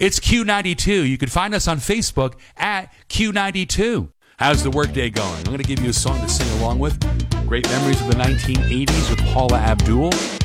It's Q92. You can find us on Facebook at Q92. How's the workday going? I'm going to give you a song to sing along with. Great memories of the 1980s with Paula Abdul.